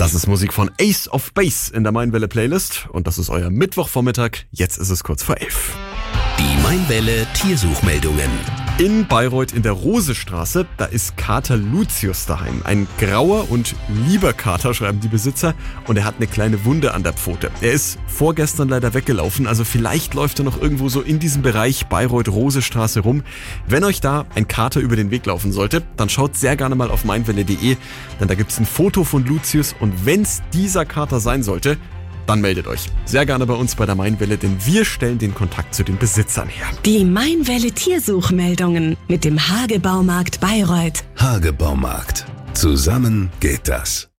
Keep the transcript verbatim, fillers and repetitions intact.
Das ist Musik von Ace of Base in der Mainwelle Playlist und das ist euer Mittwochvormittag. Jetzt ist es kurz vor elf. Die Mainwelle Tiersuchmeldungen. In Bayreuth in der Rosestraße, da ist Kater Lucius daheim. Ein grauer und lieber Kater, schreiben die Besitzer, und er hat eine kleine Wunde an der Pfote. Er ist vorgestern leider weggelaufen, also vielleicht läuft er noch irgendwo so in diesem Bereich Bayreuth-Rosestraße rum. Wenn euch da ein Kater über den Weg laufen sollte, dann schaut sehr gerne mal auf mainwelle punkt de, denn da gibt's ein Foto von Lucius und wenn's dieser Kater sein sollte, dann meldet euch. Sehr gerne bei uns bei der Mainwelle, denn wir stellen den Kontakt zu den Besitzern her. Die Mainwelle Tiersuchmeldungen mit dem Hage Baumarkt Bayreuth. Hage Baumarkt. Zusammen geht das.